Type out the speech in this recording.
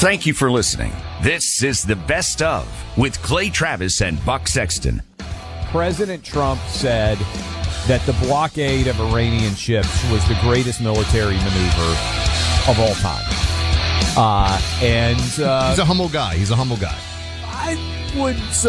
Thank you for listening. This is the Best of with Clay Travis and Buck Sexton. President Trump said that the blockade of Iranian ships was the greatest military maneuver of all time. He's a humble guy. I would